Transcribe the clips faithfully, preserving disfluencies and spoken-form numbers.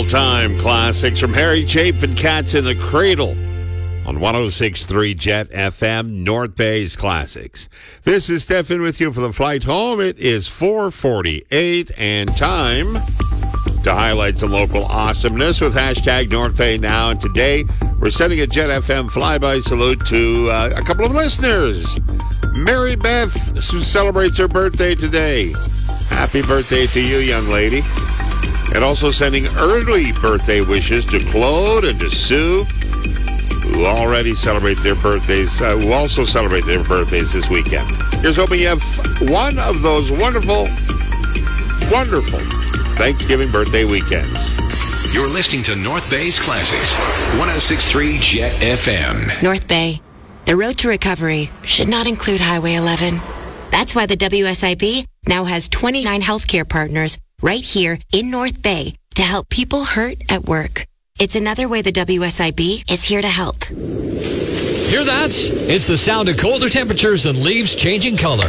all-time classics from Harry Chapin, Cats in the Cradle on one oh six point three Jet F M, North Bay's Classics. This is Stefan with you for the flight home. It is four forty-eight and time to highlight some local awesomeness with hashtag North Bay Now. And today we're sending a Jet F M flyby salute to uh, a couple of listeners. Mary Beth, who celebrates her birthday today. Happy birthday to you, young lady. And also sending early birthday wishes to Claude and to Sue, who already celebrate their birthdays, uh, who also celebrate their birthdays this weekend. Here's hoping you have one of those wonderful, wonderful Thanksgiving birthday weekends. You're listening to North Bay's Classics, one oh six point three Jet F M. North Bay, the road to recovery should not include Highway eleven. That's why the W S I B now has twenty-nine healthcare partners right here in North Bay to help people hurt at work. It's another way the W S I B is here to help. Hear that? It's the sound of colder temperatures and leaves changing color.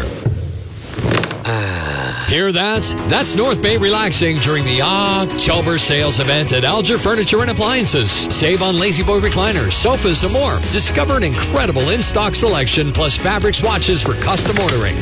Uh. Hear that? That's North Bay relaxing during the October sales event at Alger Furniture and Appliances. Save on Lazy Boy recliners, sofas, and more. Discover an incredible in-stock selection plus fabric swatches for custom ordering.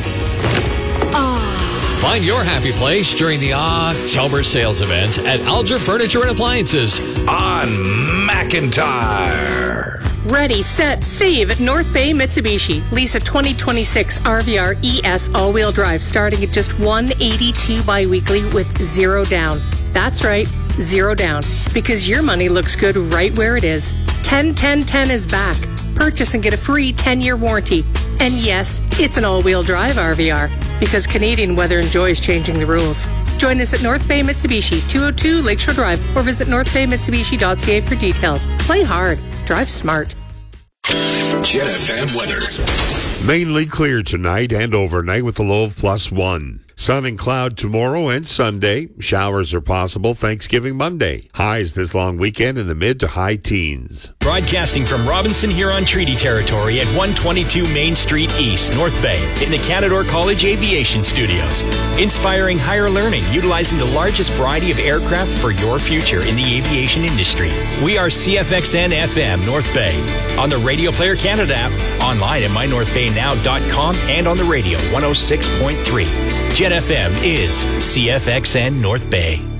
Find your happy place during the October sales event at Alger Furniture and Appliances on McIntyre. Ready, set, save at North Bay Mitsubishi. Lease a twenty twenty-six R V R E S all-wheel drive starting at just one hundred eighty-two dollars bi-weekly with zero down. That's right, zero down. Because your money looks good right where it is. ten ten ten is back. Purchase and get a free ten-year warranty. And yes, it's an all-wheel drive R V R. Because Canadian weather and joy is changing the rules. Join us at North Bay Mitsubishi, two oh two Lakeshore Drive, or visit north bay mitsubishi dot c a for details. Play hard. Drive smart. Jet F M weather. Mainly clear tonight and overnight with a low of plus one. Sun and cloud tomorrow and Sunday. Showers are possible Thanksgiving Monday. Highs this long weekend in the mid to high teens. Broadcasting from Robinson Huron Treaty Territory at one twenty-two Main Street East, North Bay, in the Canadore College Aviation Studios. Inspiring higher learning, utilizing the largest variety of aircraft for your future in the aviation industry. We are C F X N F M North Bay, on the Radio Player Canada app, online at my north bay now dot com, and on the radio one oh six point three. Jet F M is C F X N North Bay.